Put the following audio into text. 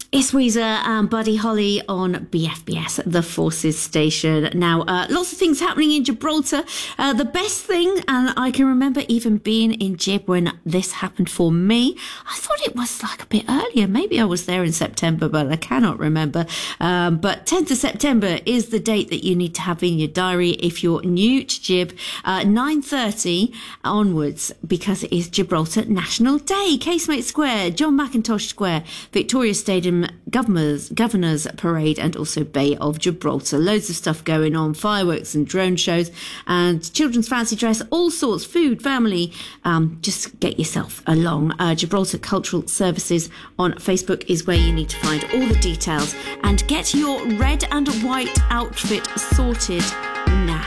It's Weezer and Buddy Holly on BFBS, the Forces station. Now, lots of things happening in Gibraltar. The best thing, and I can remember even being in Gib when this happened for me. I thought it was like a bit earlier. Maybe I was there in September, but I cannot remember. But 10th of September is the date that you need to have in your diary if you're new to Gib. 9:30 onwards, because it is Gibraltar National Day. Casemate Square, John McIntosh Square, Victoria Stadium, Governor's Parade, and also Bay of Gibraltar. Loads of stuff going on, fireworks and drone shows and children's fancy dress, all sorts, food, family. Just get yourself along. Gibraltar Cultural Services on Facebook is where you need to find all the details and get your red and white outfit sorted now.